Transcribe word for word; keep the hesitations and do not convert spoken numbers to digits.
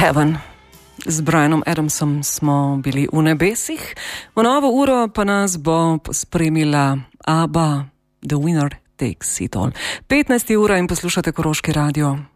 Heaven. Z Bryanom Adamsom smo bili v nebesih, v novo uro pa nas bo spremila ABBA, The Winner Takes It All. petnajsta ura in poslušate Koroški radio.